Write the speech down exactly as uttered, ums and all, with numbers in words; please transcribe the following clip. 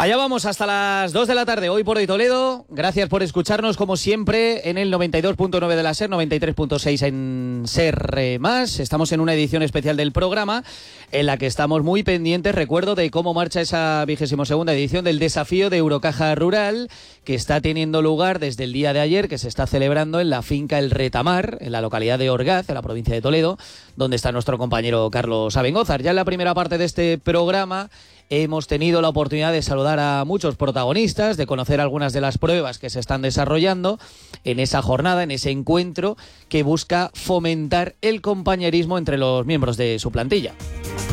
Allá vamos hasta las dos de la tarde, hoy por hoy Toledo. Gracias por escucharnos como siempre en el noventa y dos punto nueve de la SER, noventa y tres punto seis en SER eh, más. Estamos en una edición especial del programa en la que estamos muy pendientes, recuerdo, de cómo marcha esa vigésimo segunda edición del desafío de Eurocaja Rural, que está teniendo lugar desde el día de ayer, que se está celebrando en la finca El Retamar, en la localidad de Orgaz, en la provincia de Toledo, donde está nuestro compañero Carlos Abengózar. Ya en la primera parte de este programa hemos tenido la oportunidad de saludar a muchos protagonistas, de conocer algunas de las pruebas que se están desarrollando en esa jornada, en ese encuentro que busca fomentar el compañerismo entre los miembros de su plantilla.